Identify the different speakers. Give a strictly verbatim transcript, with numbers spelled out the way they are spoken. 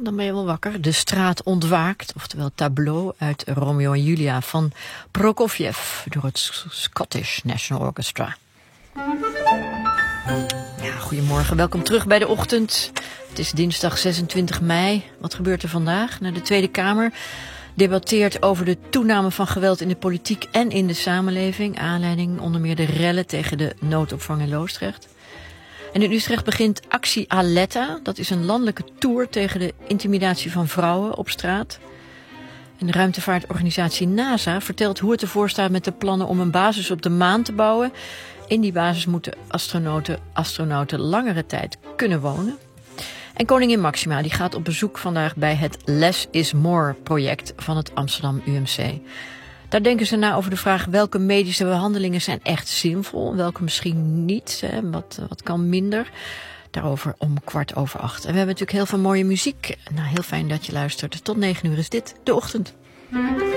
Speaker 1: dan ben je wel wakker. De straat ontwaakt, oftewel tableau uit Romeo en Julia van Prokofjev door het Scottish National Orchestra. Ja, goedemorgen, welkom terug bij de ochtend. Het is dinsdag zesentwintig mei. Wat gebeurt er vandaag? Nou, de Tweede Kamer debatteert over de toename van geweld in de politiek en in de samenleving. Aanleiding onder meer de rellen tegen de noodopvang in Loosdrecht. En in Utrecht begint Actie Aletta. Dat is een landelijke tour tegen de intimidatie van vrouwen op straat. En de ruimtevaartorganisatie NASA vertelt hoe het ervoor staat met de plannen om een basis op de maan te bouwen. In die basis moeten astronauten, astronauten langere tijd kunnen wonen. En koningin Maxima die gaat op bezoek vandaag bij het Less is More project van het Amsterdam U M C. Daar denken ze na over de vraag welke medische behandelingen zijn echt zinvol en welke misschien niet. Hè, wat, wat kan minder. Daarover om kwart over acht. En we hebben natuurlijk heel veel mooie muziek. Nou, heel fijn dat je luistert. Tot negen uur is dit De Ochtend.